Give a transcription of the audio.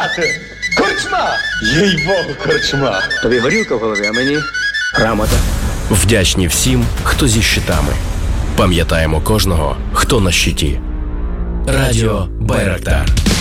сказати? Корчма! Їй-богу, корчма! Тобі горілка в голові, а мені грамота. Вдячні всім, хто зі щитами. Пам'ятаємо кожного, хто на щиті. Радіо Байрактар.